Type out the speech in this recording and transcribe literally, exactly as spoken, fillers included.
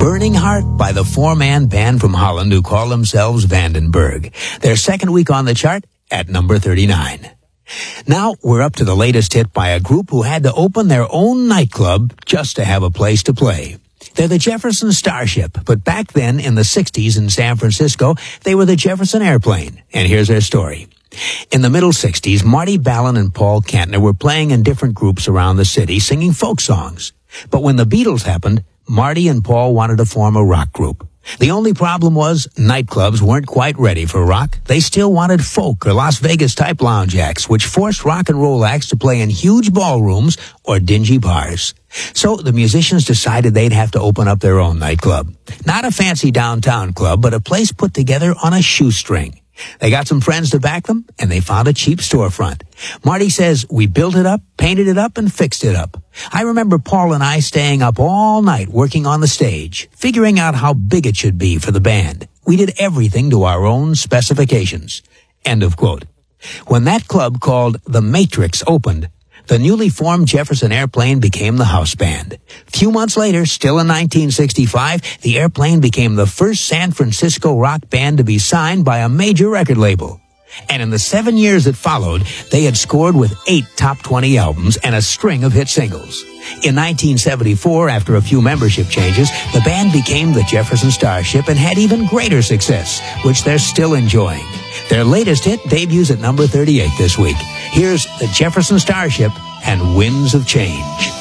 Burning Heart by the four-man band from Holland who call themselves Vandenberg. Their second week on the chart at number thirty-nine. Now we're up to the latest hit by a group who had to open their own nightclub just to have a place to play. They're the Jefferson Starship, but back then in the sixties in San Francisco, they were the Jefferson Airplane. And here's their story. In the middle sixties, Marty Balin and Paul Kantner were playing in different groups around the city singing folk songs. But when the Beatles happened, Marty and Paul wanted to form a rock group. The only problem was nightclubs weren't quite ready for rock. They still wanted folk or Las Vegas-type lounge acts, which forced rock and roll acts to play in huge ballrooms or dingy bars. So the musicians decided they'd have to open up their own nightclub. Not a fancy downtown club, but a place put together on a shoestring. They got some friends to back them, and they found a cheap storefront. Marty says, we built it up, painted it up, and fixed it up. I remember Paul and I staying up all night working on the stage, figuring out how big it should be for the band. We did everything to our own specifications. End of quote. When that club called The Matrix opened, the newly formed Jefferson Airplane became the house band. Few months later, still in nineteen sixty-five, the Airplane became the first San Francisco rock band to be signed by a major record label. And in the seven years that followed, they had scored with eight top twenty albums and a string of hit singles. In nineteen seventy-four, after a few membership changes, the band became the Jefferson Starship and had even greater success, which they're still enjoying. Their latest hit debuts at number thirty-eight this week. Here's the Jefferson Starship and Winds of Change.